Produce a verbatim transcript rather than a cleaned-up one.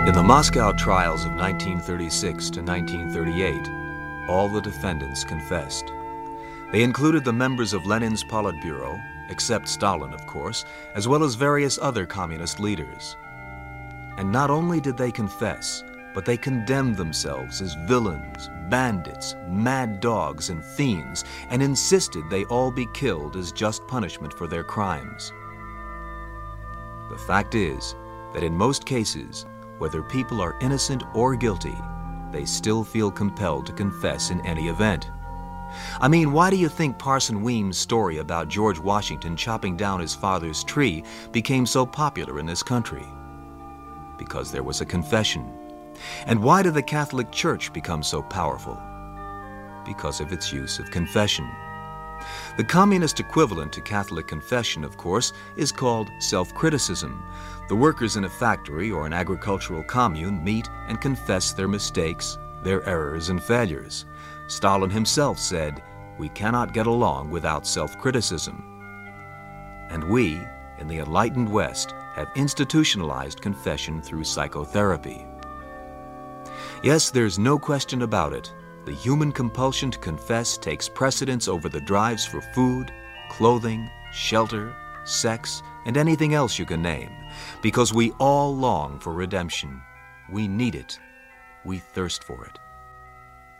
In the Moscow trials of nineteen thirty-six to nineteen thirty-eight, all the defendants confessed. They included the members of Lenin's Politburo, except Stalin, of course, as well as various other communist leaders. And not only did they confess, but they condemned themselves as villains, bandits, mad dogs, and fiends, and insisted they all be killed as just punishment for their crimes. The fact is that in most cases, whether people are innocent or guilty, they still feel compelled to confess in any event. I mean, why do you think Parson Weems' story about George Washington chopping down his father's tree became so popular in this country? Because there was a confession. And why did the Catholic Church become so powerful? Because of its use of confession. The communist equivalent to Catholic confession, of course, is called self-criticism. The workers in a factory or an agricultural commune meet and confess their mistakes, their errors and failures. Stalin himself said, "We cannot get along without self-criticism." And we, in the enlightened West, have institutionalized confession through psychotherapy. Yes, there's no question about it. The human compulsion to confess takes precedence over the drives for food, clothing, shelter, sex, and anything else you can name, because we all long for redemption. We need it. We thirst for it.